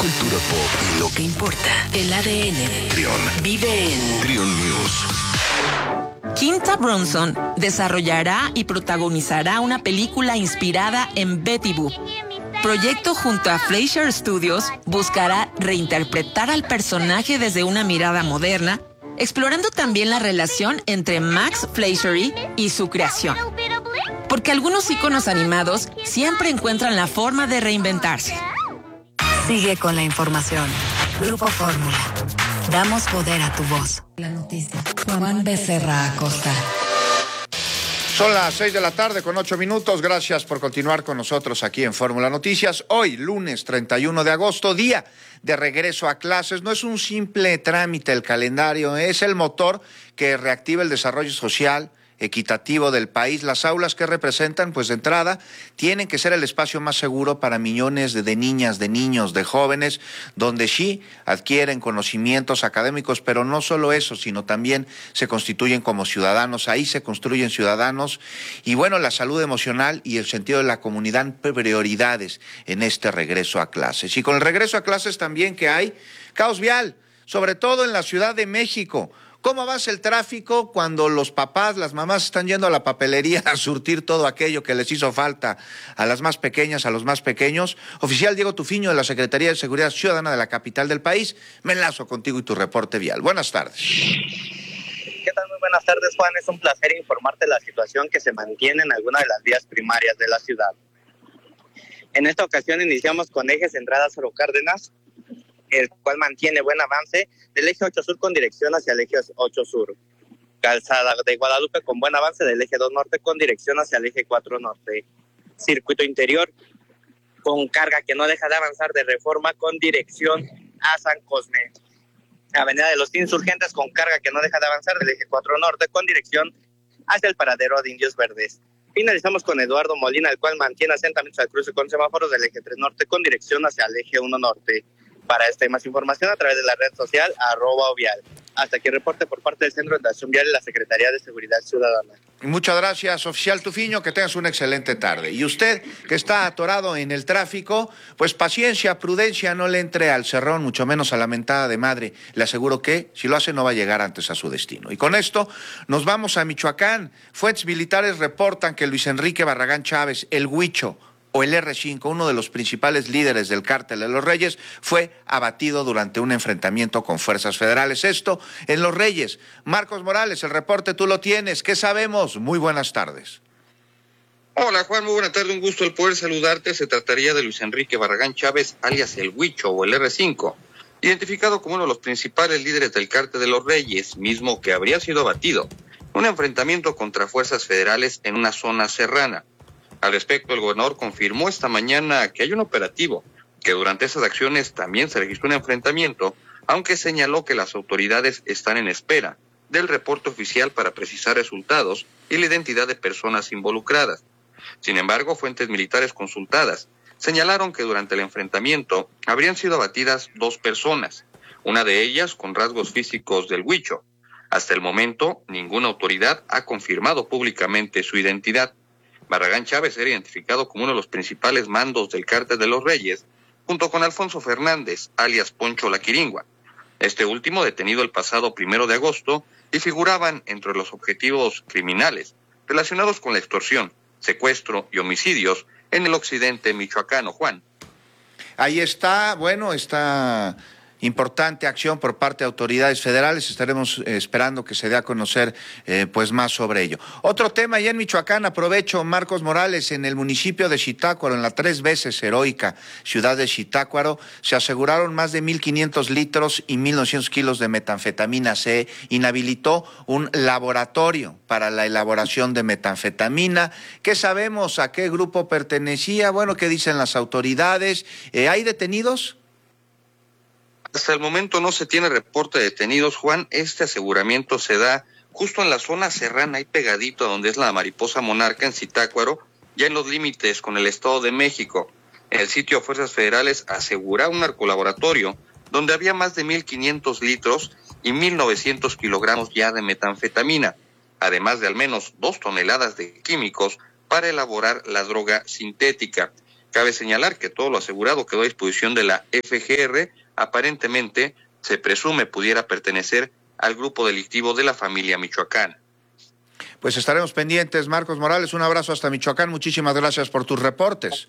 cultura pop y lo que importa. El ADN. Trión. Vive en Trión News. Quinta Brunson desarrollará y protagonizará una película inspirada en Betty Boop. Proyecto junto a Fleischer Studios buscará reinterpretar al personaje desde una mirada moderna, explorando también la relación entre Max Fleischer y su creación. Porque algunos íconos animados siempre encuentran la forma de reinventarse. Sigue con la información. Grupo Fórmula. Damos poder a tu voz. La noticia. Juan Becerra Acosta. Son las 6 de la tarde con 8 minutos. Gracias por continuar con nosotros aquí en Fórmula Noticias. Hoy, lunes 31 de agosto, día de regreso a clases. No es un simple trámite el calendario, es el motor que reactiva el desarrollo social equitativo del país. Las aulas que representan, pues de entrada, tienen que ser el espacio más seguro para millones de niñas, de niños, de jóvenes, donde sí adquieren conocimientos académicos, pero no solo eso, sino también se constituyen como ciudadanos. Ahí se construyen ciudadanos y bueno, la salud emocional y el sentido de la comunidad, prioridades en este regreso a clases. Y con el regreso a clases también que hay caos vial, sobre todo en la Ciudad de México. ¿Cómo avanza el tráfico cuando los papás, las mamás están yendo a la papelería a surtir todo aquello que les hizo falta a las más pequeñas, a los más pequeños? Oficial Diego Tufiño de la Secretaría de Seguridad Ciudadana de la capital del país, me enlazo contigo y tu reporte vial. Buenas tardes. ¿Qué tal? Muy buenas tardes, Juan. Es un placer informarte la situación que se mantiene en alguna de las vías primarias de la ciudad. En esta ocasión iniciamos con eje Central Lázaro Cárdenas, el cual mantiene buen avance del eje 8 Sur con dirección hacia el eje 8 Sur. Calzada de Guadalupe con buen avance del eje 2 Norte con dirección hacia el eje 4 Norte. Circuito interior con carga que no deja de avanzar de Reforma con dirección a San Cosme. Avenida de los Insurgentes con carga que no deja de avanzar del eje 4 Norte con dirección hacia el paradero de Indios Verdes. Finalizamos con Eduardo Molina, el cual mantiene asentamientos al cruce con semáforos del eje 3 Norte con dirección hacia el eje 1 Norte. Para esta y más información a través de la red social @ovial. Hasta aquí el reporte por parte del Centro de Acción Vial y la Secretaría de Seguridad Ciudadana. Muchas gracias, oficial Tufiño, que tengas una excelente tarde. Y usted que está atorado en el tráfico, pues paciencia, prudencia, no le entre al cerrón, mucho menos a la mentada de madre. Le aseguro que si lo hace no va a llegar antes a su destino. Y con esto nos vamos a Michoacán. Fuentes militares reportan que Luis Enrique Barragán Chávez, el Huicho, o el R5, uno de los principales líderes del Cártel de los Reyes, fue abatido durante un enfrentamiento con fuerzas federales. Esto en Los Reyes. Marcos Morales, el reporte tú lo tienes. ¿Qué sabemos? Muy buenas tardes. Hola Juan, muy buena tarde, un gusto el poder saludarte. Se trataría de Luis Enrique Barragán Chávez, alias el Huicho o el R5, identificado como uno de los principales líderes del Cártel de los Reyes, mismo que habría sido abatido en un enfrentamiento contra fuerzas federales en una zona serrana. Al respecto, el gobernador confirmó esta mañana que hay un operativo, que durante esas acciones también se registró un enfrentamiento, aunque señaló que las autoridades están en espera del reporte oficial para precisar resultados y la identidad de personas involucradas. Sin embargo, fuentes militares consultadas señalaron que durante el enfrentamiento habrían sido abatidas 2 personas, una de ellas con rasgos físicos del Huicho. Hasta el momento, ninguna autoridad ha confirmado públicamente su identidad. Barragán Chávez era identificado como uno de los principales mandos del Cártel de los Reyes, junto con Alfonso Fernández, alias Poncho la Quiringua. Este último detenido el pasado 1 de agosto y figuraban entre los objetivos criminales relacionados con la extorsión, secuestro y homicidios en el occidente michoacano, Juan. Ahí está, bueno, está importante acción por parte de autoridades federales. Estaremos esperando que se dé a conocer pues más sobre ello. Otro tema ya en Michoacán, aprovecho, Marcos Morales, en el municipio de Zitácuaro, en la 3 veces heroica ciudad de Zitácuaro, se aseguraron más de 1,500 litros y 1,900 kilos de metanfetamina. Se inhabilitó un laboratorio para la elaboración de metanfetamina. ¿Qué sabemos? ¿A qué grupo pertenecía? Bueno, ¿qué dicen las autoridades? ¿Hay detenidos? Hasta el momento no se tiene reporte de detenidos, Juan. Este aseguramiento se da justo en la zona serrana, ahí pegadito a donde es la Mariposa Monarca en Zitácuaro, ya en los límites con el Estado de México. En el sitio Fuerzas Federales asegura un narcolaboratorio donde había más de 1,500 litros y 1,900 kilogramos ya de metanfetamina, además de al menos 2 toneladas de químicos para elaborar la droga sintética. Cabe señalar que todo lo asegurado quedó a disposición de la FGR. Aparentemente, se presume pudiera pertenecer al grupo delictivo de la familia Michoacán. Pues estaremos pendientes. Marcos Morales, un abrazo hasta Michoacán. Muchísimas gracias por tus reportes.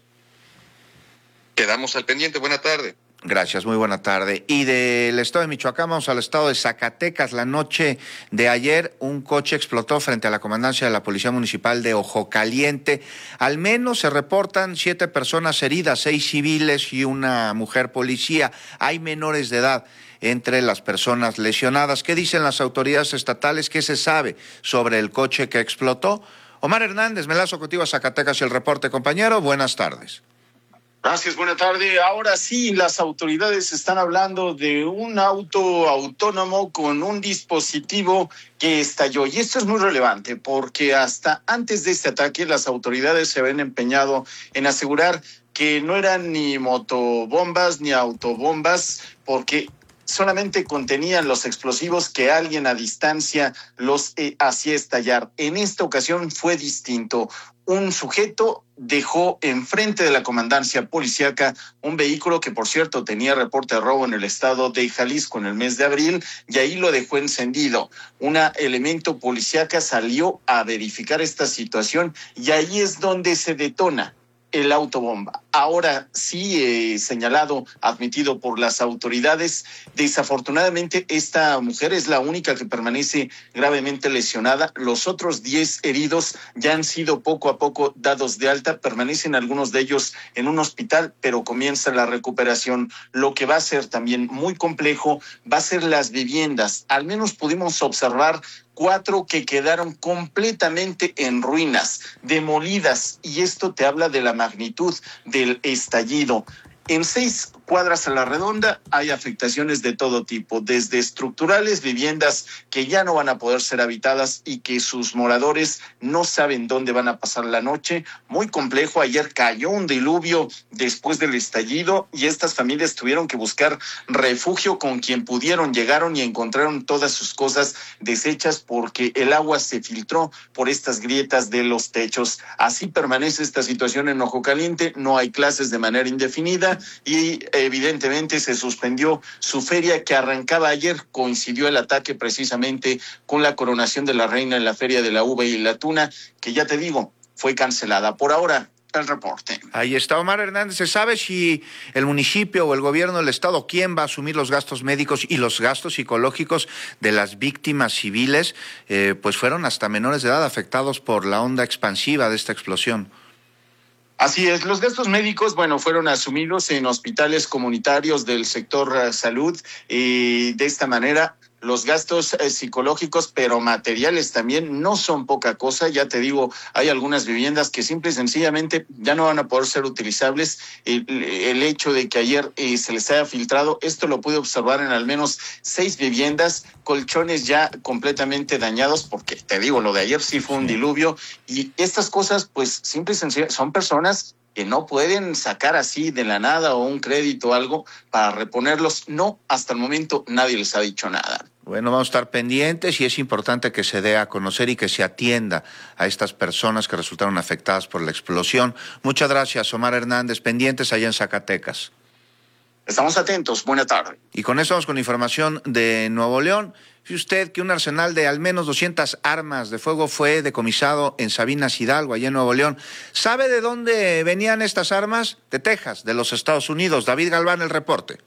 Quedamos al pendiente. Buena tarde. Gracias, muy buena tarde. Y del estado de Michoacán vamos al estado de Zacatecas. La noche de ayer un coche explotó frente a la comandancia de la Policía Municipal de Ojo Caliente. Al menos se reportan 7 personas heridas, 6 civiles y una mujer policía. Hay menores de edad entre las personas lesionadas. ¿Qué dicen las autoridades estatales? ¿Qué se sabe sobre el coche que explotó? Omar Hernández, me enlazo contigo a Zacatecas y el reporte, compañero. Buenas tardes. Gracias, buena tarde. Ahora sí, las autoridades están hablando de un auto autónomo con un dispositivo que estalló. Y esto es muy relevante porque hasta antes de este ataque las autoridades se habían empeñado en asegurar que no eran ni motobombas ni autobombas, porque solamente contenían los explosivos que alguien a distancia los hacía estallar. En esta ocasión fue distinto. Un sujeto dejó enfrente de la comandancia policíaca un vehículo que, por cierto, tenía reporte de robo en el estado de Jalisco en el mes de abril, y ahí lo dejó encendido. Un elemento policíaca salió a verificar esta situación y ahí es donde se detona el autobomba. Ahora sí, señalado, admitido por las autoridades, desafortunadamente esta mujer es la única que permanece gravemente lesionada. Los otros 10 heridos ya han sido poco a poco dados de alta, permanecen algunos de ellos en un hospital, pero comienza la recuperación. Lo que va a ser también muy complejo va a ser las viviendas. Al menos pudimos observar 4 que quedaron completamente en ruinas, demolidas, y esto te habla de la magnitud del estallido. En 6 cuadras a la redonda hay afectaciones de todo tipo, desde estructurales, viviendas que ya no van a poder ser habitadas y que sus moradores no saben dónde van a pasar la noche. Muy complejo. Ayer cayó un diluvio después del estallido y estas familias tuvieron que buscar refugio. Con quien pudieron llegaron y encontraron todas sus cosas deshechas porque el agua se filtró por estas grietas de los techos. Así permanece esta situación en Ojo Caliente. No hay clases de manera indefinida y evidentemente se suspendió su feria que arrancaba ayer. Coincidió el ataque precisamente con la coronación de la reina en la Feria de la Uva y la Tuna, que ya te digo, fue cancelada. Por ahora, el reporte. Ahí está Omar Hernández. ¿Se sabe si el municipio o el gobierno del estado, quién va a asumir los gastos médicos y los gastos psicológicos de las víctimas civiles? Pues fueron hasta menores de edad afectados por la onda expansiva de esta explosión. Así es, los gastos médicos, fueron asumidos en hospitales comunitarios del sector salud y de esta manera los gastos psicológicos, pero materiales también, no son poca cosa. Ya te digo, hay algunas viviendas que simple y sencillamente ya no van a poder ser utilizables. El hecho de que ayer se les haya filtrado, esto lo pude observar en al menos 6 viviendas, colchones ya completamente dañados, porque te digo, lo de ayer sí fue un diluvio, y estas cosas, pues simple y sencillamente, son personas que no pueden sacar así de la nada o un crédito o algo para reponerlos. No, hasta el momento nadie les ha dicho nada. Bueno, vamos a estar pendientes y es importante que se dé a conocer y que se atienda a estas personas que resultaron afectadas por la explosión. Muchas gracias, Omar Hernández. Pendientes allá en Zacatecas. Estamos atentos. Buena tarde. Y con eso vamos con información de Nuevo León. Fíjese usted que un arsenal de al menos 200 armas de fuego fue decomisado en Sabinas Hidalgo, allá en Nuevo León. ¿Sabe de dónde venían estas armas? De Texas, de los Estados Unidos. David Galván, el reporte.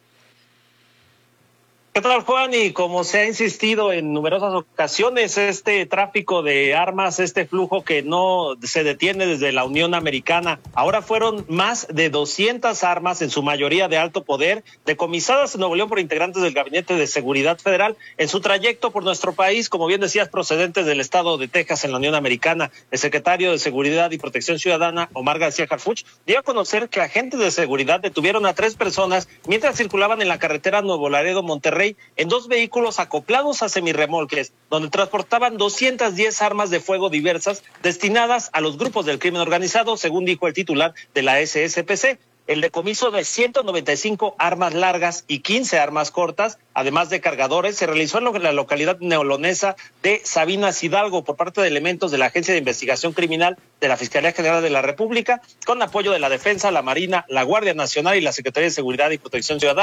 ¿Qué tal, Juan? Y como se ha insistido en numerosas ocasiones, este tráfico de armas, este flujo que no se detiene desde la Unión Americana, ahora fueron más de 200 armas, en su mayoría de alto poder, decomisadas en Nuevo León por integrantes del Gabinete de Seguridad Federal en su trayecto por nuestro país, como bien decías, procedentes del estado de Texas en la Unión Americana. El secretario de Seguridad y Protección Ciudadana, Omar García Harfuch, dio a conocer que agentes de seguridad detuvieron a 3 personas mientras circulaban en la carretera Nuevo Laredo-Monterrey en 2 vehículos acoplados a semirremolques, donde transportaban 210 armas de fuego diversas destinadas a los grupos del crimen organizado, según dijo el titular de la SSPC. el decomiso de 195 armas largas y 15 armas cortas, además de cargadores, se realizó en la localidad neolonesa de Sabinas Hidalgo por parte de elementos de la Agencia de Investigación Criminal de la Fiscalía General de la República, con apoyo de la Defensa, la Marina, la Guardia Nacional y la Secretaría de Seguridad y Protección Ciudadana.